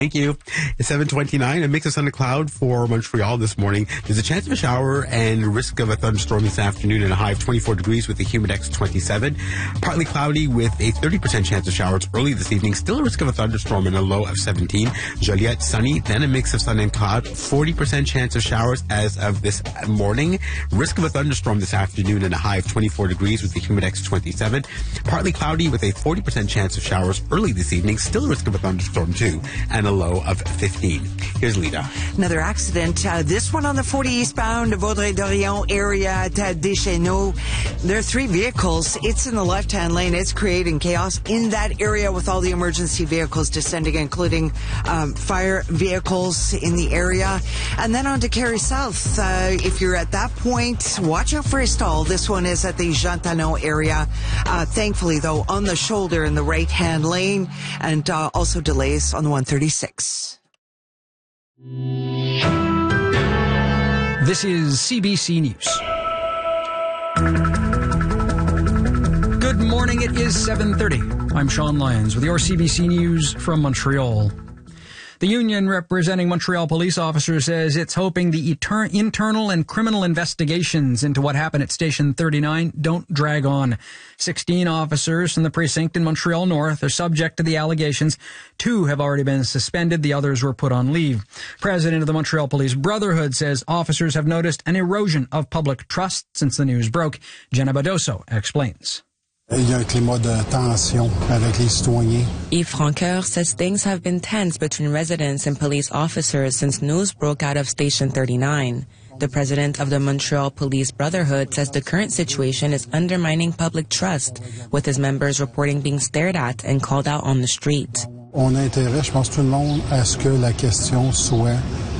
Thank you. It's 7:29. A mix of sun and cloud for Montreal this morning. There's a chance of a shower and risk of a thunderstorm this afternoon and a high of 24 degrees with a humidex 27. Partly cloudy with a 30% chance of showers early this evening. Still a risk of a thunderstorm and a low of 17. Joliette sunny, then a mix of sun and cloud. 40% chance of showers as of this morning. Risk of a thunderstorm this afternoon and a high of 24 degrees with a humidex 27. Partly cloudy with a 40% chance of showers early this evening. Still a risk of a thunderstorm too, and a low of 15. Here's Lita. Another accident. This one on the 40 eastbound Vaudreuil-Dorion area at Deschenaux. There are 3 vehicles. It's in the left-hand lane. It's creating chaos in that area with all the emergency vehicles descending, including fire vehicles in the area. And then on to Carey South. If you're at that point, watch out for a stall. This one is at the Jean Talon area. Thankfully, though, on the shoulder in the right-hand lane, and also delays on the 136. This is CBC News. Good morning. It is 7:30. I'm Sean Lyons with your CBC News from Montreal. The union representing Montreal police officers says it's hoping the internal and criminal investigations into what happened at Station 39 don't drag on. 16 officers from the precinct in Montreal North are subject to the allegations. 2 have already been suspended. The others were put on leave. President of the Montreal Police Brotherhood says officers have noticed an erosion of public trust since the news broke. Jenna Badoso explains. Il y a un climat de tension avec les citoyens. Yves Francoeur says things have been tense between residents and police officers since news broke out of Station 39. The president of the Montreal Police Brotherhood says the current situation is undermining public trust, with his members reporting being stared at and called out on the street. On a intérêt, je pense, tout le monde à ce que la question soit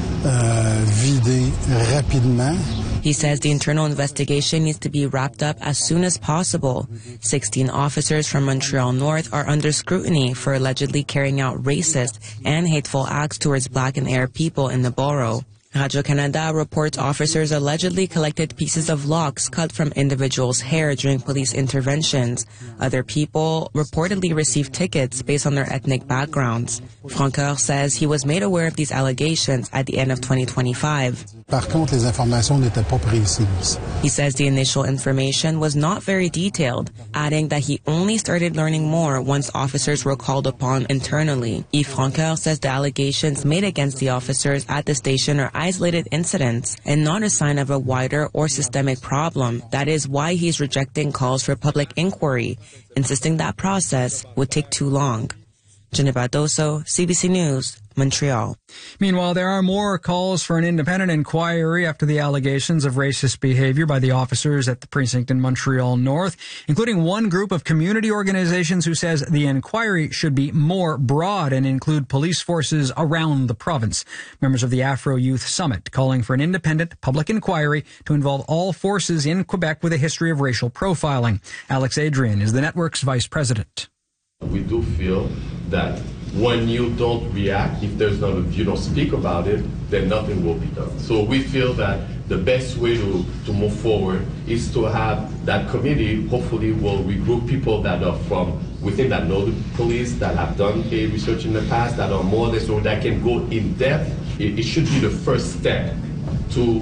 vidée rapidement. He says the internal investigation needs to be wrapped up as soon as possible. 16 officers from Montreal North are under scrutiny for allegedly carrying out racist and hateful acts towards Black and Arab people in the borough. Radio-Canada reports officers allegedly collected pieces of locks cut from individuals' hair during police interventions. Other people reportedly received tickets based on their ethnic backgrounds. Francoeur says he was made aware of these allegations at the end of 2025. Par contre, les informations n'étaient pas précises. He says the initial information was not very detailed, adding that he only started learning more once officers were called upon internally. Yves Francoeur says the allegations made against the officers at the station are isolated incidents and not a sign of a wider or systemic problem. That is why he's rejecting calls for public inquiry, insisting that process would take too long. Jenna Badoso, CBC News, Montreal. Meanwhile, there are more calls for an independent inquiry after the allegations of racist behavior by the officers at the precinct in Montreal North, including one group of community organizations who says the inquiry should be more broad and include police forces around the province. Members of the Afro Youth Summit calling for an independent public inquiry to involve all forces in Quebec with a history of racial profiling. Alex Adrian is the network's vice president. We do feel that when you don't react, if you don't speak about it, then nothing will be done. So we feel that the best way to move forward is to have that committee hopefully will regroup people that are from within that know the police, that have done research in the past, that are more or less, or that can go in depth. It should be the first step to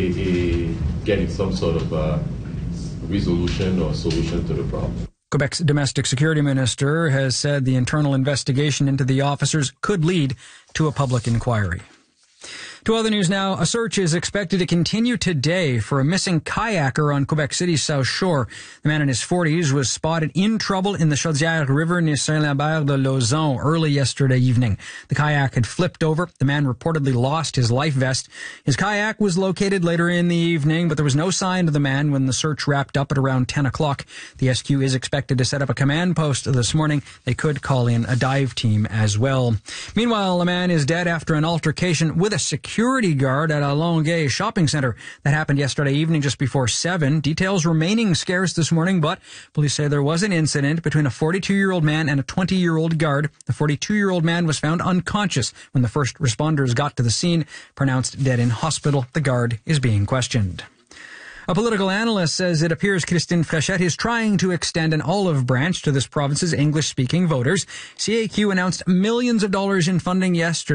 getting some sort of resolution or solution to the problem. Quebec's domestic security minister has said the internal investigation into the officers could lead to a public inquiry. To other news now, a search is expected to continue today for a missing kayaker on Quebec City's South Shore. The man in his 40s was spotted in trouble in the Chaudière River near Saint-Lambert de Lauzon early yesterday evening. The kayak had flipped over. The man reportedly lost his life vest. His kayak was located later in the evening, but there was no sign of the man when the search wrapped up at around 10 o'clock. The SQ is expected to set up a command post this morning. They could call in a dive team as well. Meanwhile, a man is dead after an altercation with a security guard at a Longueuil shopping center. That happened yesterday evening just before 7. Details remaining scarce this morning, but police say there was an incident between a 42-year-old man and a 20-year-old guard. The 42-year-old man was found unconscious when the first responders got to the scene, pronounced dead in hospital. The guard is being questioned. A political analyst says it appears Christine Fréchette is trying to extend an olive branch to this province's English-speaking voters. CAQ announced millions of dollars in funding yesterday